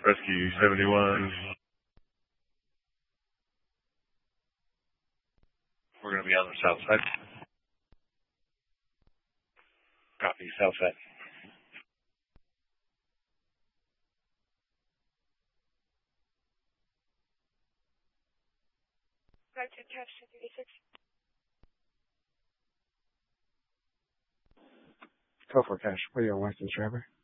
Rescue 71. We're going to be on the south side. Copy, south side. Go for cash. What do you want, license driver?